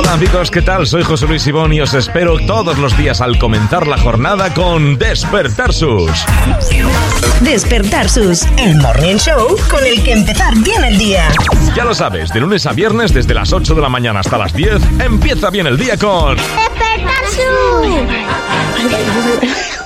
Hola amigos, ¿qué tal? Soy José Luis Ibón y os espero todos los días al comenzar la jornada con Despertar Sus. Despertar Sus, el morning show con el que empezar bien el día. Ya lo sabes, de lunes a viernes desde las 8 de la mañana hasta las 10, empieza bien el día con... ¡Despertar Sus!